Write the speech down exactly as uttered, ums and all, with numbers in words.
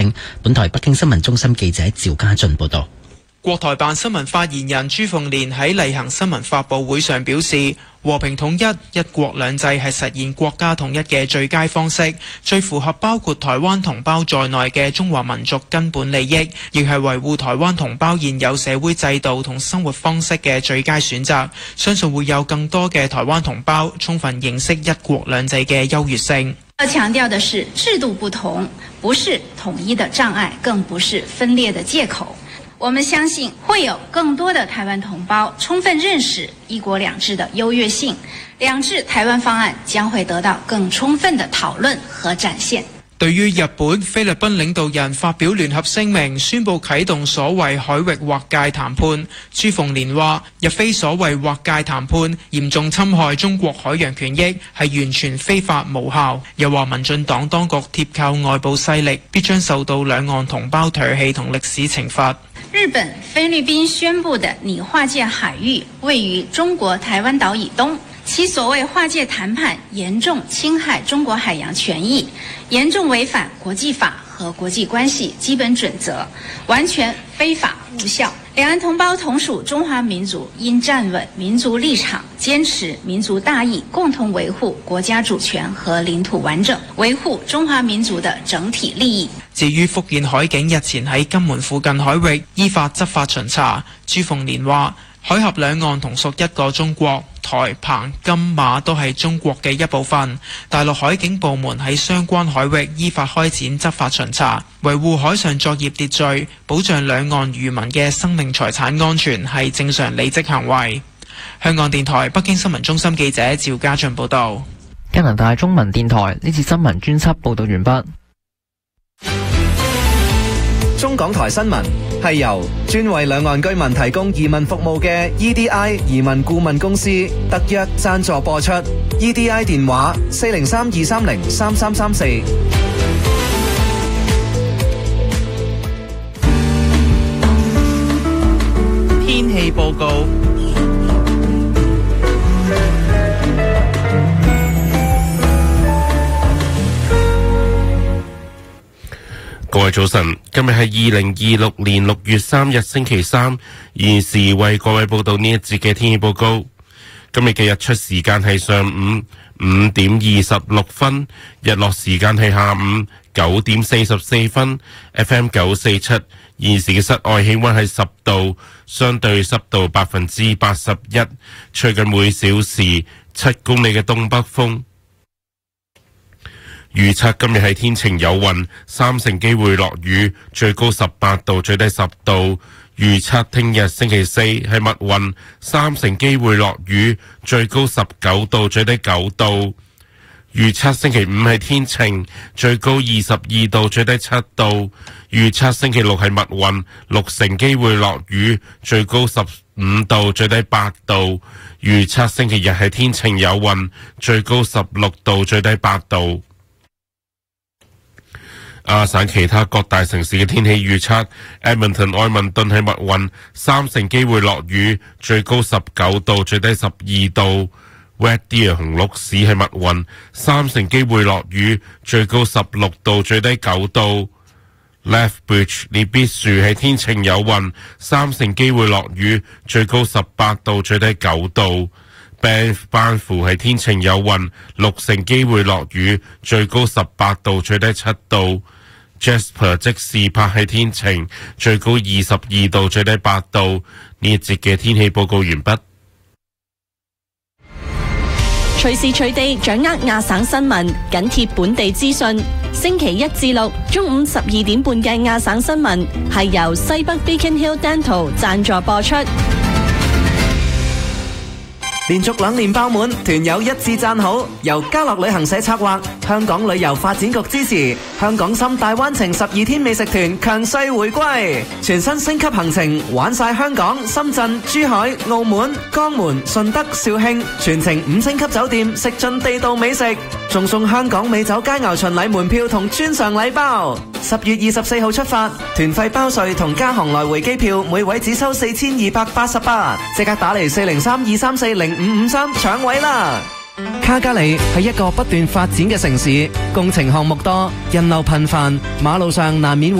境。本台北京新聞中心記者趙家俊報道。 國台辦新聞發言人朱鳳蓮喺例行新聞發佈會上表示，和平統一、一國兩制係實現國家統一嘅最佳方式，最符合包括台灣同胞在內嘅中華民族根本利益，亦係維護台灣同胞現有社會制度同生活方式嘅最佳選擇。相信會有更多嘅台灣同胞充分認識一國兩制嘅優越性。 要強調的是，制度不同不是統一的障礙，更不是分裂的借口。我們相信會有更多的台灣同胞充分認識一國兩制的優越性，兩制台灣方案將會得到更充分的討論和展現。 對於日本、菲律賓領導人發表聯合聲明，宣布啟動所謂海域劃界談判，朱鳳蓮話：日非所謂劃界談判，嚴重侵害中國海洋權益，係完全非法無效。又話民進黨當局貼靠外部勢力，必將受到兩岸同胞唾棄同歷史懲罰。 日本、菲律賓宣布的擬劃界海域位於中國台灣島以東，其所謂劃界談判嚴重侵害中國海洋權益，嚴重違反國際法和國際關係基本準則，完全非法無效。兩岸同胞同屬中華民族，應站穩民族立場，堅持民族大義，共同維護國家主權和領土完整，維護中華民族的整體利益。 至於福建海警日前喺金門附近海域依法執法巡查，朱鳳蓮話：海峽兩岸同屬一個中國，台、澎、金、馬都係中國嘅一部分。大陸海警部門喺相關海域依法開展執法巡查，維護海上作業秩序，保障兩岸漁民嘅生命財產安全係正常履職行為。香港電台北京新聞中心記者趙家俊報道。 加拿大中文電台呢次新聞專輯報道完畢。 中港台新聞係由專為兩岸居民提供移民服務嘅 E D I 移民顧問公司特約贊助播出。E D I 電話四零三二三零三三三四。 天氣報告。 各位早晨，今日係二零二六年六月三日星期三，現時為各位報道呢一節嘅天氣報告。今日嘅日出時間係上午五點二十六分，日落時間係下午九點四十四分。F M 九四七，現時嘅室外氣溫係十度，相對濕度百分之八十一，吹緊每小時七公里嘅東北風。預測今日係天晴有雲，三成機會落雨，最高十八度，最低十度。預測聽日星期四係密雲，三成機會落雨，最高十九度，最低九度。預測星期五係天晴，最高二十二度，最低七度。預測星期六係密雲，六成機會落雨，最高十五度，最低八度。預測星期日係天晴有雲，最高十六度，最低八度。亞省其他各大城市嘅天氣預測： Edmonton 愛民頓係密雲，三成機會落雨，最高十九度，最低十二度。Red Deer 紅鹿市係密雲，三成機會落雨，最高十六度，最低九度。Lethbridge 列必樹係天晴有雲，三成機會落雨，最高十八度，最低九度。Banff 班夫係天晴有雲，六成機會落雨，最高十八度，最低七度。Jasper 即士柏係天晴，最高二十二度，最低八度。呢一節嘅天氣報告完畢。 隨時隨地掌握亞省新聞，緊貼本地資訊。星期一至六中午十二點半嘅亞省新聞係由西北 Beacon Hill Dental 贊助播出。 連續兩年爆滿，團友一致讚好。由嘉樂旅行社策劃，香港旅遊發展局支持，香港深大灣程十二天美食團強勢回歸，全新升級行程，玩晒香港、深圳、珠海、澳門、江門、順德、肇慶，全程五星級酒店，食盡地道美食，仲送香港美酒佳肴巡禮門票同專上禮包。十月二十四號出發，團費包稅同加航來回機票，每位只收四千二百八十八，即刻打嚟四零三二三四零五五三搶位啦！卡加里係一個不斷發展嘅城市，工程項目多，人流頻繁，馬路上難免